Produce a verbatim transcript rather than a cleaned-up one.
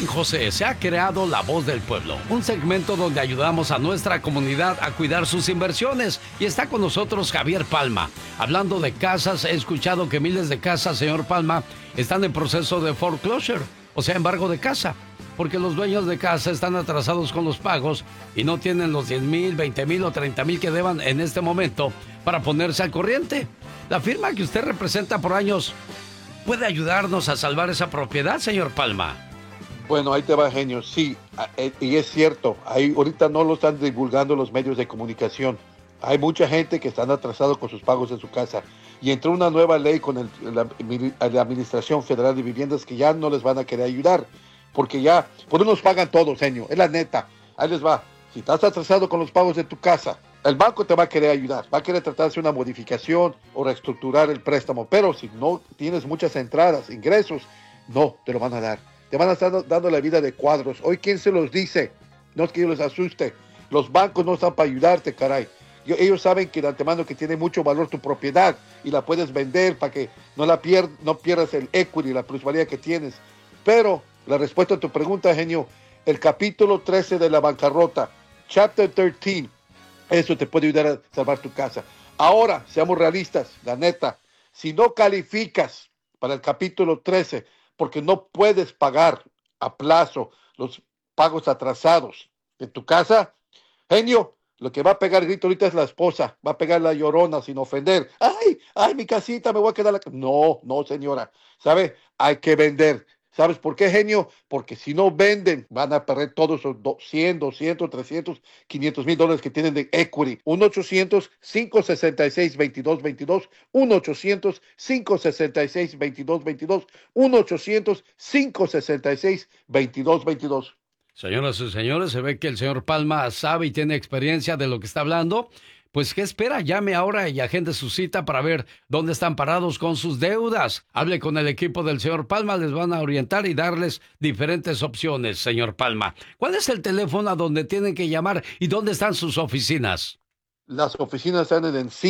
José se ha creado La Voz del Pueblo, un segmento donde ayudamos a nuestra comunidad a cuidar sus inversiones. Y está con nosotros Javier Palma. Hablando de casas, he escuchado que miles de casas, señor Palma, están en proceso de foreclosure, o sea, embargo de casa, porque los dueños de casa están atrasados con los pagos y no tienen los diez mil, veinte mil o treinta mil que deban en este momento para ponerse al corriente. La firma que usted representa por años puede ayudarnos a salvar esa propiedad, señor Palma. Bueno, ahí te va, genio. Sí, y es cierto, ahí ahorita no lo están divulgando los medios de comunicación. Hay mucha gente que están atrasados con sus pagos en su casa. Y entró una nueva ley con el, la, la Administración Federal de Viviendas que ya no les van a querer ayudar. Porque ya, por unos pagan todos, genio. Es la neta. Ahí les va. Si estás atrasado con los pagos de tu casa, el banco te va a querer ayudar. Va a querer tratar de hacer una modificación o reestructurar el préstamo. Pero si no tienes muchas entradas, ingresos, no te lo van a dar. Te van a estar dando la vida de cuadros. Hoy, ¿quién se los dice? No es que yo les asuste. Los bancos no están para ayudarte, caray. Yo, ellos saben que de antemano que tiene mucho valor tu propiedad y la puedes vender para que no, la pier no pierdas el equity, la plusvalía que tienes. Pero la respuesta a tu pregunta, genio, el capítulo trece de la bancarrota, chapter trece, eso te puede ayudar a salvar tu casa. Ahora, seamos realistas, la neta, si no calificas para el capítulo trece, porque no puedes pagar a plazo los pagos atrasados de tu casa, genio, lo que va a pegar el grito ahorita es la esposa, va a pegar la llorona sin ofender. ¡Ay, ay, mi casita, me voy a quedar la casa! No, no, señora, ¿sabe? Hay que vender. ¿Sabes por qué, genio? Porque si no venden, van a perder todos esos cien, doscientos, trescientos, quinientos mil dólares que tienen de equity. uno ochocientos, cinco sesenta y seis, veintidós veintidós, uno ochocientos, cinco sesenta y seis, veintidós veintidós, uno ochocientos, cinco sesenta y seis, veintidós veintidós. Señoras y señores, se ve que el señor Palma sabe y tiene experiencia de lo que está hablando. Pues, ¿qué espera? Llame ahora y agende su cita para ver dónde están parados con sus deudas. Hable con el equipo del señor Palma, les van a orientar y darles diferentes opciones, señor Palma. ¿Cuál es el teléfono a donde tienen que llamar y dónde están sus oficinas? Las oficinas están en